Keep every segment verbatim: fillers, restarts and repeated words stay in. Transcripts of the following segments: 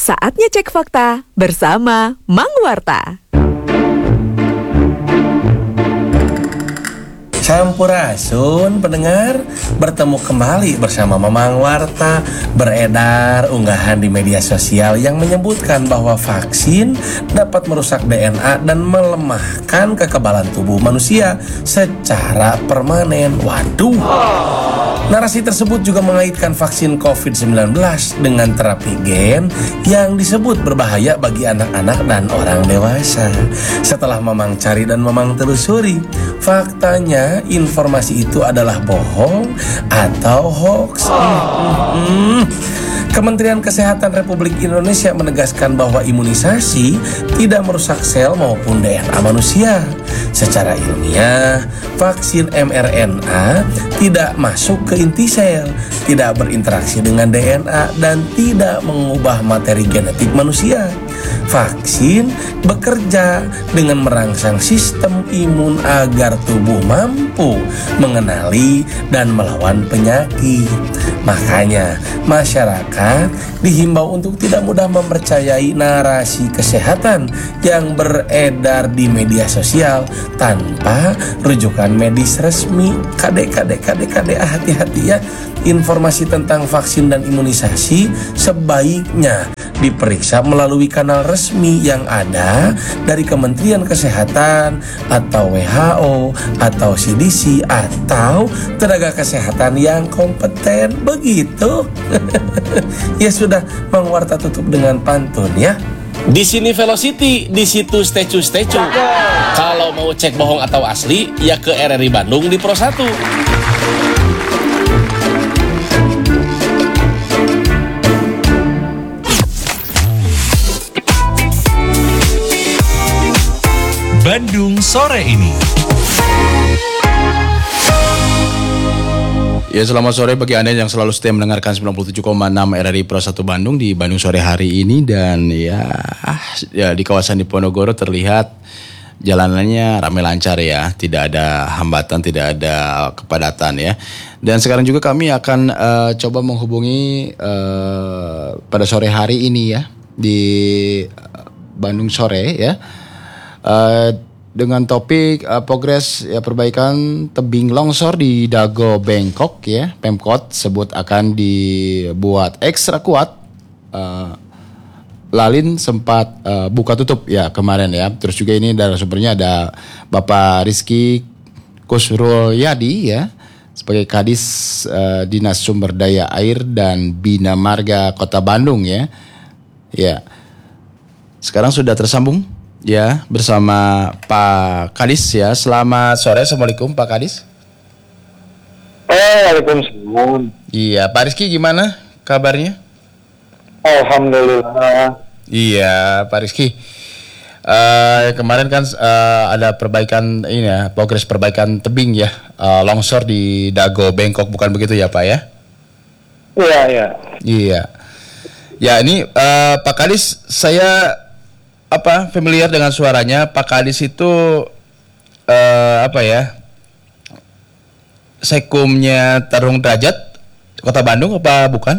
Saatnya cek fakta bersama Mang Warta. Sampurasun pendengar, bertemu kembali bersama Mamang Warta. Beredar unggahan di media sosial yang menyebutkan bahwa vaksin dapat merusak D N A dan melemahkan kekebalan tubuh manusia secara permanen. Waduh. Narasi tersebut juga mengaitkan vaksin covid sembilan belas dengan terapi gen yang disebut berbahaya bagi anak-anak dan orang dewasa. Setelah Mamang cari dan Mamang telusuri, faktanya informasi itu adalah bohong atau hoax. Hmm, hmm, hmm. Kementerian Kesehatan Republik Indonesia menegaskan bahwa imunisasi tidak merusak sel maupun D N A manusia. Secara ilmiah, vaksin M R N A tidak masuk ke inti sel, tidak berinteraksi dengan D N A, dan tidak mengubah materi genetik manusia. Vaksin bekerja dengan merangsang sistem imun agar tubuh mampu mengenali dan melawan penyakit. Makanya, masyarakat dihimbau untuk tidak mudah mempercayai narasi kesehatan yang beredar di media sosial tanpa rujukan medis resmi. Kade, kade, kade, kade, hati-hati ya. Informasi tentang vaksin dan imunisasi sebaiknya diperiksa melalui kanal resmi yang ada dari Kementerian Kesehatan atau W H O atau C D C atau tenaga kesehatan yang kompeten. Begitu. Ya sudah, Mang Warta tutup dengan pantun ya. Di sini Velocity, di situ statue-statue. Kalau mau cek bohong atau asli, ya ke R R I Bandung di Pro satu. Bandung sore ini. Ya, selamat sore bagi Anda yang selalu setia mendengarkan sembilan puluh tujuh koma enam R R I Pro satu Bandung di Bandung sore hari ini. Dan ya, ya di kawasan Diponegoro terlihat jalanannya ramai lancar ya, tidak ada hambatan, tidak ada kepadatan ya. Dan sekarang juga kami akan uh, coba menghubungi uh, pada sore hari ini ya di Bandung sore ya. Uh, dengan topik uh, progres ya perbaikan tebing longsor di Dago Bengkok ya, Pemkot sebut akan dibuat ekstra kuat. Uh, Lalin sempat uh, buka tutup ya kemarin ya. Terus juga ini dari sumbernya ada Bapak Rizky Kusrulyadi ya sebagai Kadis uh, Dinas Sumber Daya Air dan Bina Marga Kota Bandung ya. Ya. Sekarang sudah tersambung ya bersama Pak Kadis ya. Selamat sore, Assalamualaikum Pak Kadis. Eh, Waalaikumsalam. Iya, Pak Rizky gimana kabarnya? Alhamdulillah. Iya, Pak Rizky. Uh, kemarin kan uh, ada perbaikan ini ya, progres perbaikan tebing ya, uh, longsor di Dago Bengkok, bukan begitu ya Pak ya? Iya, iya. Iya. Ya ini uh, Pak Kadis, saya apa familiar dengan suaranya. Pak Kadis itu uh, apa ya, Sekumnya Tarung Derajat Kota Bandung apa bukan?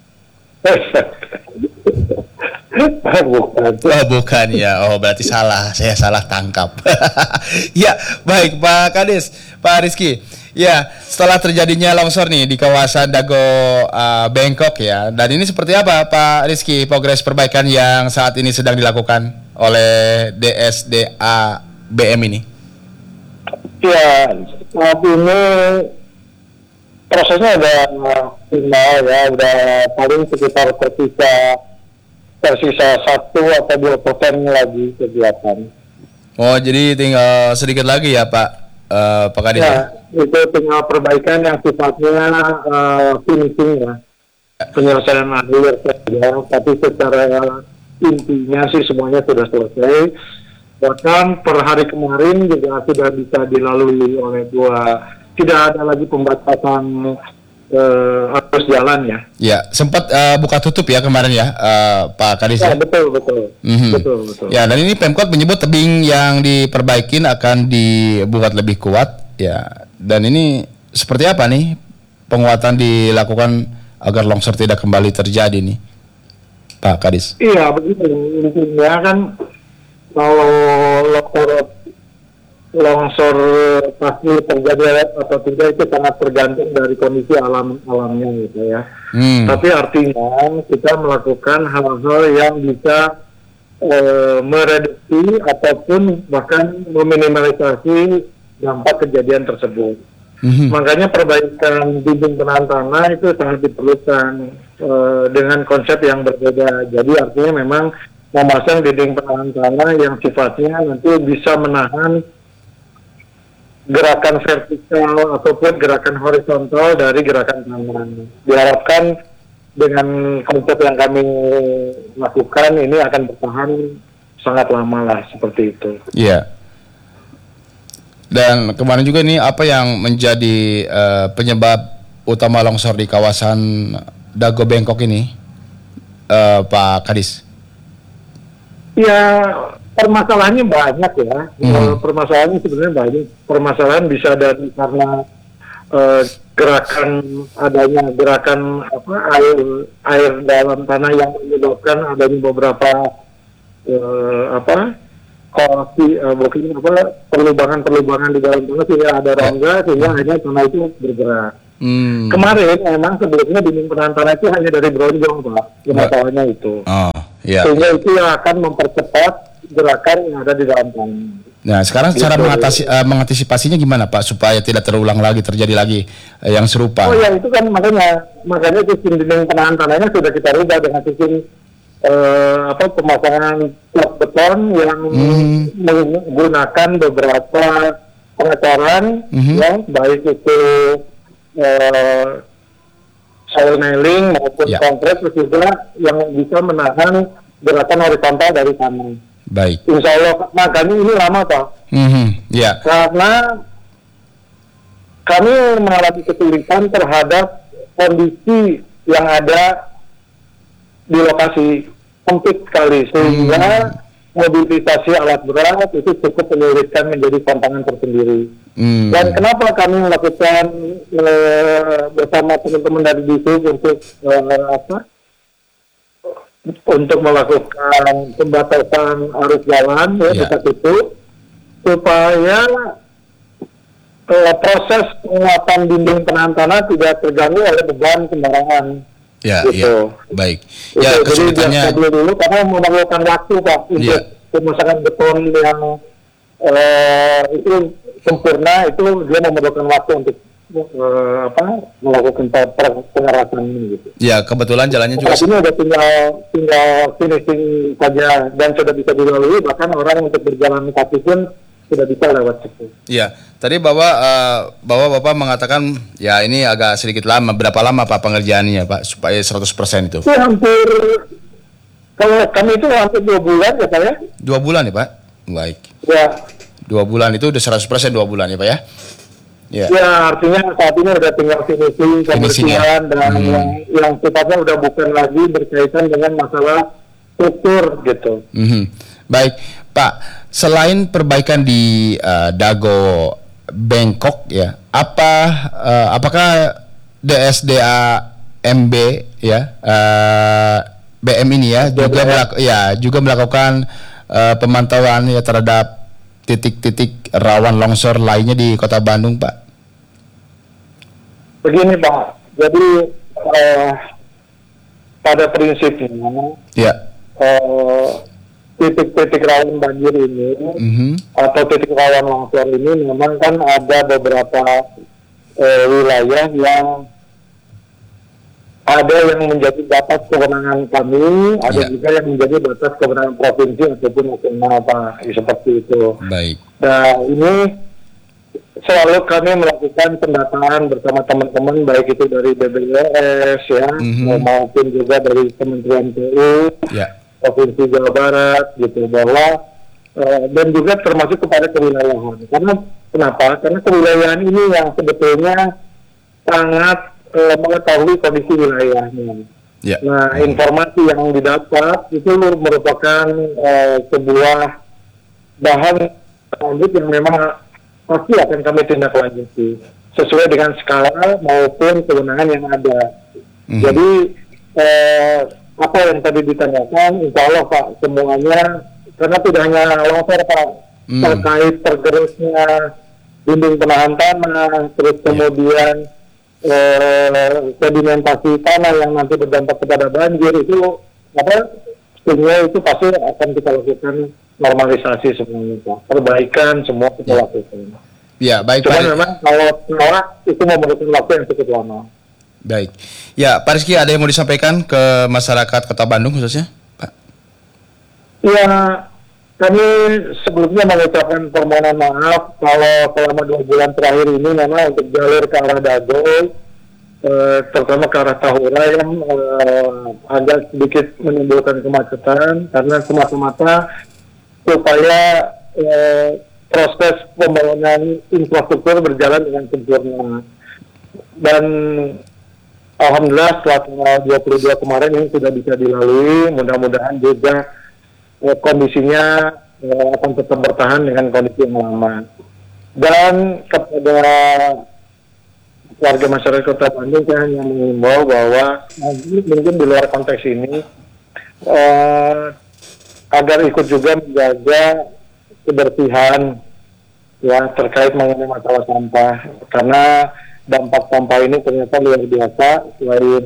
Bukan. Oh bukan ya, oh berarti salah, saya salah tangkap. Ya baik Pak Kadis, Pak Rizky. Ya setelah terjadinya longsor nih di kawasan Dago uh, Bengkok ya, dan ini seperti apa Pak Rizky progres perbaikan yang saat ini sedang dilakukan oleh D S D A B M ini? Ya saat ini prosesnya udah final ya, udah paling sekitar tersisa tersisa satu atau dua persen lagi kegiatan. Oh jadi tinggal sedikit lagi ya Pak uh, Pak Kadis ya? Ya, itu tinggal perbaikan yang sifatnya uh, finishing ya, penyelesaian akhir saja, tapi secara intinya sih semuanya sudah selesai. Bahkan per hari kemarin juga sudah bisa dilalui oleh dua, tidak ada lagi pembatasan uh, arus jalan ya. Ya, sempat uh, buka tutup ya kemarin ya, uh, Pak Kadis ya. Ya, betul, betul. Mm-hmm. Betul, betul. Ya, dan ini Pemkot menyebut tebing yang diperbaikin akan dibuat lebih kuat ya. Dan ini seperti apa nih penguatan dilakukan agar longsor tidak kembali terjadi nih? Pak Kadis? Iya, begitu. Intinya kan kalau longsor longsor pasti terjadi atau tidak itu sangat tergantung dari kondisi alam alamnya gitu ya. Hmm. Tapi artinya kita melakukan hal-hal yang bisa eh, mereduksi ataupun bahkan meminimalisasi dampak kejadian tersebut. Mhm. Makanya perbaikan dinding penahan tanah itu sangat diperlukan eh, dengan konsep yang berbeda. Jadi artinya memang memasang dinding penahan tanah yang sifatnya nanti bisa menahan gerakan vertikal ataupun gerakan horizontal dari gerakan tanah. Diharapkan dengan konsep yang kami lakukan ini akan bertahan sangat lama lah seperti itu. Iya. Dan kemarin juga nih apa yang menjadi uh, penyebab utama longsor di kawasan Dago Bengkok ini, uh, Pak Kadis? Ya, permasalahannya banyak ya. Hmm. Eh, Permasalahannya sebenarnya banyak. Permasalahan bisa dari karena eh, gerakan adanya gerakan apa air air dalam tanah yang menyebabkan adanya beberapa eh, apa korasi eh, bukan apa perlubangan-perlubangan di dalam tanah sehingga ada rongga sehingga akhirnya tanah itu bergerak. Hmm. Kemarin memang sebelumnya dinding penahan tanah itu hanya dari bronjong, Pak. Masalahnya itu. Oh, iya. Sehingga itu yang akan mempercepat gerakan yang ada di dalam tanah. Nah, sekarang cara Gitu. mengatasi, uh, mengantisipasinya gimana, Pak, supaya tidak terulang lagi, terjadi lagi uh, yang serupa? Oh ya, itu kan makanya makanya sistem dinding penahan tanahnya sudah kita rubah dengan sistem eh, apa pemasangan blok beton yang Hmm. menggunakan beberapa pengecoran, Mhm. ya, baik itu eh, soil nailing maupun Ya. konkret juga yang bisa menahan gerakan horizontal dari tanah. Baik. Insya Allah, makanya ini lama Pak, Mhm. Ya. karena kami mengalami kesulitan terhadap kondisi yang ada di lokasi sempit sekali, sehingga mobilisasi alat berat itu cukup menyulitkan menjadi tantangan tersendiri. Hmm. Dan kenapa kami melakukan eh, bersama teman-teman dari D S U B untuk eh, apa? Untuk melakukan pembatasan arus jalan ya, Ya. kita tutup supaya eh, proses penguatan dinding penahan tanah tidak terganggu oleh beban kendaraan. Ya, Gitu. ya. Baik. Itu, Ya, jadi kesulitannya biar dulu dulu karena memerlukan waktu Pak untuk Iya. pemasangan beton yang eh, itu sempurna, itu dia memerlukan waktu untuk eh, apa melakukan per- per- pengerasan ini gitu. ya kebetulan jalannya juga Saat ini udah tinggal tinggal finishing saja dan sudah bisa dilalui, bahkan orang untuk berjalan kaki pun sudah bisa lewat situ. Iya, tadi Bapak uh, Bapak Bapak mengatakan ya ini agak sedikit lama. Berapa lama Pak pengerjaannya Pak supaya seratus persen itu? Itu hampir kalau kami itu hampir dua bulan ya saya. Dua bulan ya Pak? Baik. Ya, Dua bulan itu udah seratus persen dua bulan ya Pak ya? Ya. ya artinya saat ini udah tinggal finishing, Finishing, ya. kebersihan dan Hmm. yang, yang sifatnya udah bukan lagi berkaitan dengan masalah struktur gitu. Mhm. Baik, Pak. Selain perbaikan di uh, Dago Bengkok ya, apa uh, apakah D S D A M B ya uh, B M ini ya juga melak- ya juga melakukan uh, pemantauan ya terhadap titik-titik rawan longsor lainnya di Kota Bandung, Pak? Begini Pak, jadi eh, pada prinsipnya Ya. eh, titik-titik rawan banjir ini Mhm. atau titik rawan longsor ini memang kan ada beberapa eh, wilayah yang ada yang menjadi batas kewenangan kami, ada Ya. juga yang menjadi batas kewenangan provinsi ataupun nasional Pak, seperti itu. Baik. Nah ini selalu kami melakukan pendataan bersama teman-teman baik itu dari B B W S ya Mhm. maupun juga dari Kementerian P U Ya. Provinsi Jawa Barat gitu bahwa eh, dan juga termasuk kepada kewilayahan. Karena kenapa? Karena kewilayahan ini yang sebetulnya sangat eh, mengetahui kondisi wilayahnya. Ya. Nah, informasi yang didapat itu merupakan eh, sebuah bahan lanjut yang memang pasti akan kami tindak lanjuti sesuai dengan skala maupun kewenangan yang ada. Mhm. Jadi eh, apa yang tadi ditanyakan, insya Allah Pak, semuanya, karena tidak hanya longsor Pak, Hmm. terkait tergerusnya dinding penahan tanah, terus kemudian eh, sedimentasi tanah yang nanti berdampak kepada banjir, itu apa, sebenarnya itu pasti akan kita lakukan normalisasi semuanya Pak, perbaikan semua kita lakukan. Ya, baik Cuma Pak. memang kalau menolak itu memerlukan waktu yang cukup lama. Baik. Ya, Pak Rizky, ada yang mau disampaikan ke masyarakat Kota Bandung khususnya, Pak? Ya, kami sebelumnya mengucapkan permohonan maaf kalau selama dua bulan terakhir ini memang untuk jalur ke arah Dago, eh, terutama ke arah Tahura yang eh, agak sedikit menimbulkan kemacetan karena semata-mata supaya eh, proses pembangunan infrastruktur berjalan dengan sempurna. Dan alhamdulillah setelah tanggal dua puluh dua kemarin ini sudah bisa dilalui, mudah-mudahan juga eh, kondisinya eh, akan tetap bertahan dengan kondisi yang lama. Dan kepada warga masyarakat Kota Bandung saya hanya mengimbau bahwa mungkin di luar konteks ini eh, agar ikut juga menjaga kebersihan ya terkait mengenai masalah sampah, karena dampak sampah ini ternyata luar biasa. Selain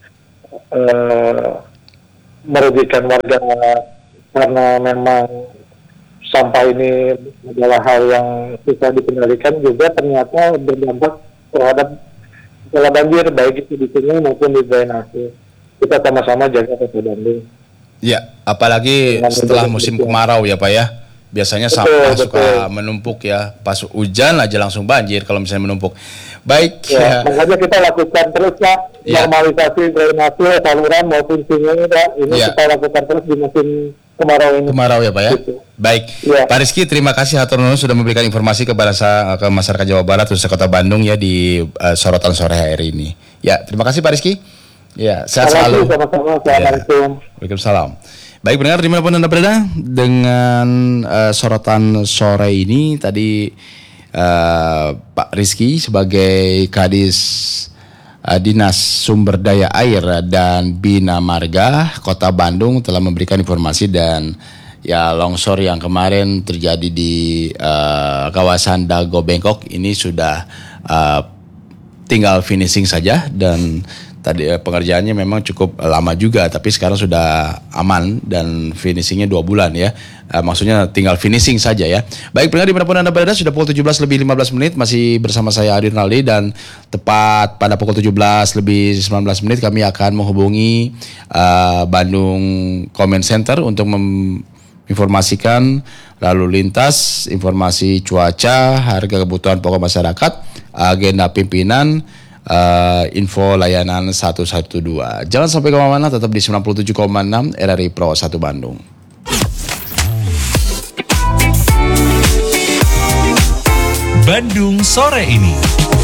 eh, merugikan warga karena memang sampah ini adalah hal yang susah dikendalikan, juga ternyata berdampak terhadap masalah banjir baik itu di sungai maupun di drainase. Kita sama-sama jaga Kota Bandung. Ya, apalagi setelah musim kemarau ya Pak ya. Biasanya Betul, sampah betul. suka menumpuk ya. Pas hujan aja langsung banjir kalau misalnya menumpuk. Baik. Ya, Ya. makanya kita lakukan terus Pak, Ya. normalisasi drainase, saluran maupun sungai Pak. Ini Ya. kita lakukan terus di musim kemarau ini. Kemarau ya Pak ya. Gitu. Baik. Ya. Pak Rizky, terima kasih hatur nuhun sudah memberikan informasi kepada sa- ke masyarakat Jawa Barat khususnya Kota Bandung ya di eh, sorotan sore hari ini. Ya, terima kasih Pak Rizky. Ya, sehat Terima kasih, selalu. sama-sama. Ya. Assalamualaikum. Waalaikumsalam. Baik pendengar dimanapun Anda berada, dengan eh, sorotan sore ini tadi eh, Pak Rizky sebagai Kadis eh, Dinas Sumber Daya Air dan Bina Marga Kota Bandung telah memberikan informasi dan ya longsor yang kemarin terjadi di eh, kawasan Dago Bengkok ini sudah eh, tinggal finishing saja, dan tadi eh, pengerjaannya memang cukup lama juga, tapi sekarang sudah aman dan finishingnya dua bulan ya. Eh, maksudnya tinggal finishing saja ya. Baik pendengar dimanapun Anda berada, sudah pukul tujuh belas lebih lima belas menit, masih bersama saya Adi Rinaldi, dan tepat pada pukul tujuh belas lebih sembilan belas menit kami akan menghubungi eh, Bandung Comment Center untuk menginformasikan lalu lintas, informasi cuaca, harga kebutuhan pokok masyarakat, agenda pimpinan, Uh, info layanan seratus dua belas. Jangan sampai kemana-mana, tetap di sembilan puluh tujuh koma enam R R I Pro satu Bandung. Bandung sore ini.